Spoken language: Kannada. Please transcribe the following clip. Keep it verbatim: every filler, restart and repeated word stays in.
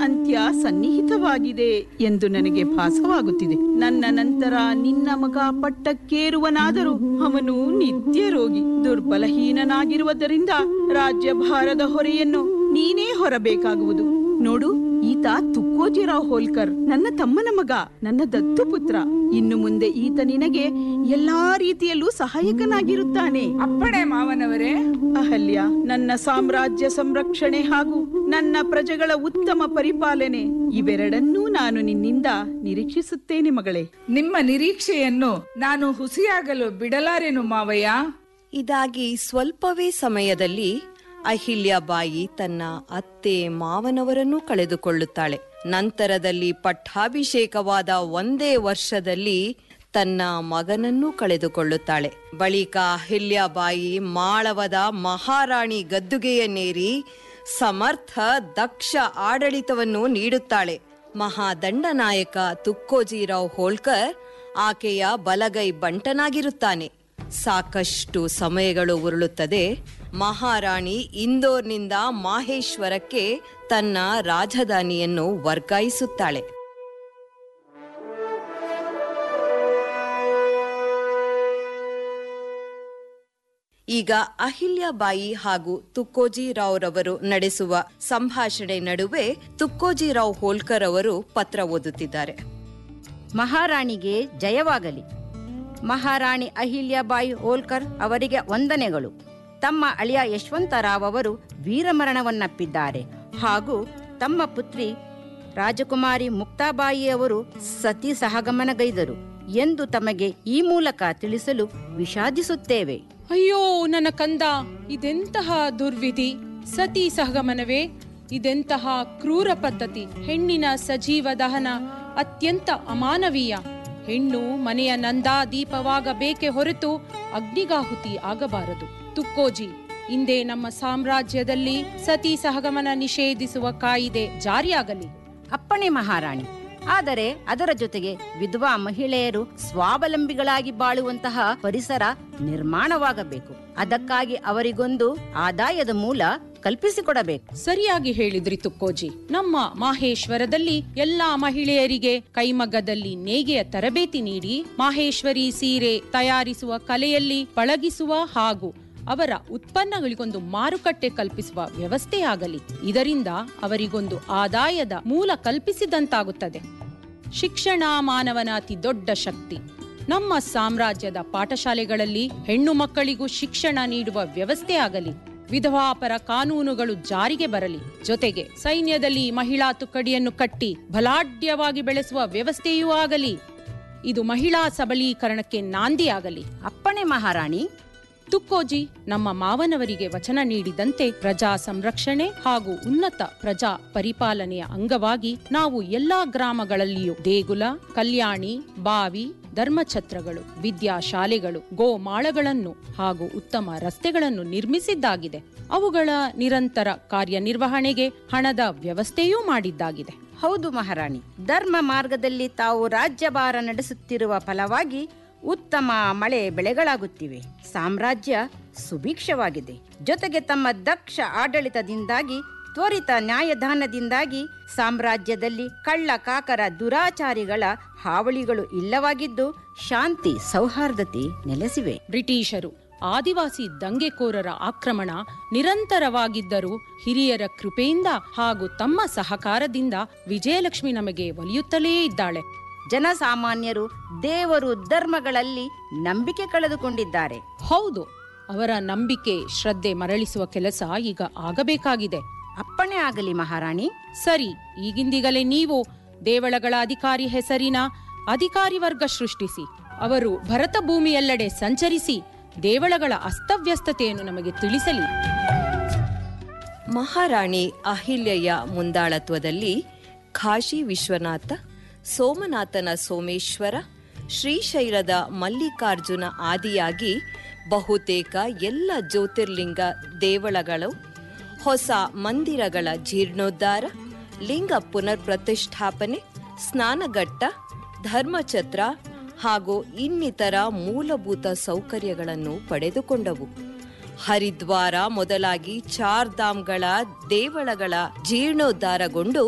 ಅಂತ್ಯ ಸನ್ನಿಹಿತವಾಗಿದೆ ಎಂದು ನನಗೆ ಭಾಸವಾಗುತ್ತಿದೆ. ನನ್ನ ನಂತರ ನಿನ್ನ ಮಗ ಪಟ್ಟಕ್ಕೇರುವನಾದರೂ ಅವನು ನಿತ್ಯ ರೋಗಿ, ದುರ್ಬಲಹೀನನಾಗಿರುವುದರಿಂದ ರಾಜ್ಯಭಾರದ ಹೊರೆಯನ್ನು ನೀನೇ ಹೊರಬೇಕಾಗುವುದು. ನೋಡು, ಈತ ತುಕ್ಕೋಜಿರಾವ್ ಹೋಲ್ಕರ್, ನನ್ನ ತಮ್ಮನ ಮಗ, ನನ್ನ ದತ್ತು ಪುತ್ರ. ಇನ್ನು ಮುಂದೆ ಈತ ನಿನಗೆ ಎಲ್ಲಾ ರೀತಿಯಲ್ಲೂ ಸಹಾಯಕನಾಗಿರುತ್ತಾನೆ. ಅಪ್ಪಣೆ ಮಾವನವರೇ. ಅಹಲ್ಯ, ನನ್ನ ಸಾಮ್ರಾಜ್ಯ ಸಂರಕ್ಷಣೆ ಹಾಗೂ ನನ್ನ ಪ್ರಜೆಗಳ ಉತ್ತಮ ಪರಿಪಾಲನೆ ಇವೆರಡನ್ನೂ ನಾನು ನಿನ್ನಿಂದ ನಿರೀಕ್ಷಿಸುತ್ತೇನೆ ಮಗಳೇ. ನಿಮ್ಮ ನಿರೀಕ್ಷೆಯನ್ನು ನಾನು ಹುಸಿಯಾಗಲು ಬಿಡಲಾರೆನು ಮಾವಯ್ಯ. ಇದಾಗಿ ಸ್ವಲ್ಪವೇ ಸಮಯದಲ್ಲಿ ಅಹಿಲ್ಯಾಬಾಯಿ ತನ್ನ ಅತ್ತೆ ಮಾವನವರನ್ನು ಕಳೆದುಕೊಳ್ಳುತ್ತಾಳೆ. ನಂತರದಲ್ಲಿ ಪಟ್ಟಾಭಿಷೇಕವಾದ ಒಂದೇ ವರ್ಷದಲ್ಲಿ ತನ್ನ ಮಗನನ್ನು ಕಳೆದುಕೊಳ್ಳುತ್ತಾಳೆ. ಬಳಿಕ ಅಹಿಲ್ಯಾಬಾಯಿ ಮಾಳವದ ಮಹಾರಾಣಿ ಗದ್ದುಗೆಯನ್ನೇರಿ ಸಮರ್ಥ ದಕ್ಷ ಆಡಳಿತವನ್ನು ನೀಡುತ್ತಾಳೆ. ಮಹಾದಂಡನಾಯಕ ತುಕ್ಕೋಜಿರಾವ್ ಹೋಳ್ಕರ್ ಆಕೆಯ ಬಲಗೈ ಬಂಟನಾಗಿರುತ್ತಾನೆ. ಸಾಕಷ್ಟು ಸಮಯಗಳು ಉರುಳುತ್ತದೆ. ಮಹಾರಾಣಿ ಇಂದೋರ್ನಿಂದ ಮಾಹೇಶ್ವರಕ್ಕೆ ತನ್ನ ರಾಜಧಾನಿಯನ್ನು ವರ್ಗಾಯಿಸುತ್ತಾಳೆ. ಈಗ ಅಹಿಲ್ಯಾಬಾಯಿ ಹಾಗೂ ತುಕ್ಕೋಜಿರಾವ್ರವರು ನಡೆಸುವ ಸಂಭಾಷಣೆ ನಡುವೆ ತುಕ್ಕೋಜಿರಾವ್ ಹೋಳ್ಕರ್ ಅವರು ಪತ್ರ ಓದುತ್ತಿದ್ದಾರೆ. ಮಹಾರಾಣಿಗೆ ಜಯವಾಗಲಿ. ಮಹಾರಾಣಿ ಅಹಿಲ್ಯಾಬಾಯಿ ಹೋಳ್ಕರ್ ಅವರಿಗೆ ವಂದನೆಗಳು. ತಮ್ಮ ಅಳಿಯ ಯಶವಂತರಾವ್ ಅವರು ವೀರಮರಣವನ್ನಪ್ಪಿದ್ದಾರೆ ಹಾಗೂ ತಮ್ಮ ಪುತ್ರಿ ರಾಜಕುಮಾರಿ ಮುಕ್ತಾಬಾಯಿಯವರು ಸತಿ ಸಹಗಮನಗೈದರು ಎಂದು ತಮಗೆ ಈ ಮೂಲಕ ತಿಳಿಸಲು ವಿಷಾದಿಸುತ್ತೇವೆ. ಅಯ್ಯೋ ನನ್ನ ಕಂದ, ಇದೆಂತಹ ದುರ್ವಿಧಿ! ಸತಿ ಸಹಗಮನವೇ? ಇದೆಂತಹ ಕ್ರೂರ ಪದ್ಧತಿ! ಹೆಣ್ಣಿನ ಸಜೀವ ದಹನ ಅತ್ಯಂತ ಅಮಾನವೀಯ. ಹೆಣ್ಣು ಮನೆಯ ನಂದಾ ದೀಪವಾಗಬೇಕೆ ಹೊರತು ಅಗ್ನಿಗಾಹುತಿ ಆಗಬಾರದು. ತುಕ್ಕೋಜಿ, ಇಂದೇ ನಮ್ಮ ಸಾಮ್ರಾಜ್ಯದಲ್ಲಿ ಸತಿ ಸಹಗಮನ ನಿಷೇಧಿಸುವ ಕಾಯಿದೆ ಜಾರಿಯಾಗಲಿ. ಅಪ್ಪಣೆ ಮಹಾರಾಣಿ. ಆದರೆ ಅದರ ಜೊತೆಗೆ ವಿಧವಾ ಮಹಿಳೆಯರು ಸ್ವಾವಲಂಬಿಗಳಾಗಿ ಬಾಳುವಂತಹ ಪರಿಸರ ನಿರ್ಮಾಣವಾಗಬೇಕು. ಅದಕ್ಕಾಗಿ ಅವರಿಗೊಂದು ಆದಾಯದ ಮೂಲ ಕಲ್ಪಿಸಿಕೊಡಬೇಕು. ಸರಿಯಾಗಿ ಹೇಳಿದ್ರಿ ತುಕ್ಕೋಜಿ. ನಮ್ಮ ಮಾಹೇಶ್ವರದಲ್ಲಿ ಎಲ್ಲಾ ಮಹಿಳೆಯರಿಗೆ ಕೈಮಗ್ಗದಲ್ಲಿ ನೇಯ್ಗೆಯ ತರಬೇತಿ ನೀಡಿ ಮಾಹೇಶ್ವರಿ ಸೀರೆ ತಯಾರಿಸುವ ಕಲೆಯಲ್ಲಿ ಪಳಗಿಸುವ ಹಾಗೂ ಅವರ ಉತ್ಪನ್ನಗಳಿಗೊಂದು ಮಾರುಕಟ್ಟೆ ಕಲ್ಪಿಸುವ ವ್ಯವಸ್ಥೆಯಾಗಲಿ. ಇದರಿಂದ ಅವರಿಗೊಂದು ಆದಾಯದ ಮೂಲ ಕಲ್ಪಿಸಿದಂತಾಗುತ್ತದೆ. ಶಿಕ್ಷಣ ಮಾನವನ ಅತಿ ದೊಡ್ಡ ಶಕ್ತಿ. ನಮ್ಮ ಸಾಮ್ರಾಜ್ಯದ ಪಾಠಶಾಲೆಗಳಲ್ಲಿ ಹೆಣ್ಣು ಮಕ್ಕಳಿಗೂ ಶಿಕ್ಷಣ ನೀಡುವ ವ್ಯವಸ್ಥೆಯಾಗಲಿ. ವಿಧವಾಪರ ಕಾನೂನುಗಳು ಜಾರಿಗೆ ಬರಲಿ. ಜೊತೆಗೆ ಸೈನ್ಯದಲ್ಲಿ ಮಹಿಳಾ ತುಕಡಿಯನ್ನು ಕಟ್ಟಿ ಬಲಾಢ್ಯವಾಗಿ ಬೆಳೆಸುವ ವ್ಯವಸ್ಥೆಯೂ ಆಗಲಿ. ಇದು ಮಹಿಳಾ ಸಬಲೀಕರಣಕ್ಕೆ ನಾಂದಿಯಾಗಲಿ. ಅಪ್ಪಣೆ ಮಹಾರಾಣಿ. ತುಕ್ಕೋಜಿ, ನಮ್ಮ ಮಾವನವರಿಗೆ ವಚನ ನೀಡಿದಂತೆ ಪ್ರಜಾ ಸಂರಕ್ಷಣೆ ಹಾಗೂ ಉನ್ನತ ಪ್ರಜಾ ಪರಿಪಾಲನೆಯ ಅಂಗವಾಗಿ ನಾವು ಎಲ್ಲಾ ಗ್ರಾಮಗಳಲ್ಲಿಯೂ ದೇಗುಲ, ಕಲ್ಯಾಣಿ, ಬಾವಿ, ಧರ್ಮಛತ್ರಗಳು, ವಿದ್ಯಾಶಾಲೆಗಳು, ಗೋಮಾಳಗಳನ್ನು ಹಾಗೂ ಉತ್ತಮ ರಸ್ತೆಗಳನ್ನು ನಿರ್ಮಿಸಿದ್ದಾಗಿದೆ. ಅವುಗಳ ನಿರಂತರ ಕಾರ್ಯನಿರ್ವಹಣೆಗೆ ಹಣದ ವ್ಯವಸ್ಥೆಯೂ ಮಾಡಿದ್ದಾಗಿದೆ. ಹೌದು ಮಹಾರಾಣಿ. ಧರ್ಮ ಮಾರ್ಗದಲ್ಲಿ ತಾವು ರಾಜ್ಯಭಾರ ನಡೆಸುತ್ತಿರುವ ಫಲವಾಗಿ ಉತ್ತಮ ಮಳೆ ಬೆಳೆಗಳಾಗುತ್ತಿವೆ. ಸಾಮ್ರಾಜ್ಯ ಸುಭಿಕ್ಷವಾಗಿದೆ. ಜೊತೆಗೆ ತಮ್ಮ ದಕ್ಷ ಆಡಳಿತದಿಂದಾಗಿ, ತ್ವರಿತ ನ್ಯಾಯದಾನದಿಂದಾಗಿ ಸಾಮ್ರಾಜ್ಯದಲ್ಲಿ ಕಳ್ಳ ಕಾಕರ ದುರಾಚಾರಿಗಳ ಹಾವಳಿಗಳು ಇಲ್ಲವಾಗಿದ್ದು ಶಾಂತಿ ಸೌಹಾರ್ದತೆ ನೆಲೆಸಿವೆ. ಬ್ರಿಟಿಷರು ಆದಿವಾಸಿ ದಂಗೆಕೋರರ ಆಕ್ರಮಣ ನಿರಂತರವಾಗಿದ್ದರೂ ಹಿರಿಯರ ಕೃಪೆಯಿಂದ ಹಾಗೂ ತಮ್ಮ ಸಹಕಾರದಿಂದ ವಿಜಯಲಕ್ಷ್ಮಿ ನಮಗೆ ಒಲಿಯುತ್ತಲೇ ಇದ್ದಾಳೆ. ಜನಸಾಮಾನ್ಯರು ದೇವರು ಧರ್ಮಗಳಲ್ಲಿ ನಂಬಿಕೆ ಕಳೆದುಕೊಂಡಿದ್ದಾರೆ. ಹೌದು, ಅವರ ನಂಬಿಕೆ ಶ್ರದ್ಧೆ ಮರಳಿಸುವ ಕೆಲಸ ಈಗ ಆಗಬೇಕಾಗಿದೆ. ಅಪ್ಪಣೆ ಆಗಲಿ ಮಹಾರಾಣಿ. ಸರಿ, ಈಗಿಂದಿಗಲೇ ನೀವು ದೇವಳಗಳ ಅಧಿಕಾರಿ ಹೆಸರಿನ ಅಧಿಕಾರಿ ವರ್ಗ ಸೃಷ್ಟಿಸಿ ಅವರು ಭರತ ಭೂಮಿಯೆಲ್ಲೆಡೆ ಸಂಚರಿಸಿ ದೇವಳಗಳ ಅಸ್ತವ್ಯಸ್ತತೆಯನ್ನು ನಮಗೆ ತಿಳಿಸಲಿ. ಮಹಾರಾಣಿ ಅಹಿಲ್ಯೆಯ ಮುಂದಾಳತ್ವದಲ್ಲಿ ಕಾಶಿ ವಿಶ್ವನಾಥ, ಸೋಮನಾಥನ ಸೋಮೇಶ್ವರ, ಶ್ರೀಶೈಲದ ಮಲ್ಲಿಕಾರ್ಜುನ ಆದಿಯಾಗಿ ಬಹುತೇಕ ಎಲ್ಲ ಜ್ಯೋತಿರ್ಲಿಂಗ ದೇವಳಗಳು, ಹೊಸ ಮಂದಿರಗಳ ಜೀರ್ಣೋದ್ಧಾರ, ಲಿಂಗ ಪುನರ್ ಪ್ರತಿಷ್ಠಾಪನೆ, ಸ್ನಾನಘಟ್ಟ, ಧರ್ಮಛತ್ರ ಹಾಗೂ ಇನ್ನಿತರ ಮೂಲಭೂತ ಸೌಕರ್ಯಗಳನ್ನು ಪಡೆದುಕೊಂಡವು. ಹರಿದ್ವಾರ ಮೊದಲಾಗಿ ಚಾರ್ ಧಾಮ್ಗಳ ದೇವಳಗಳ ಜೀರ್ಣೋದ್ಧಾರಗೊಂಡು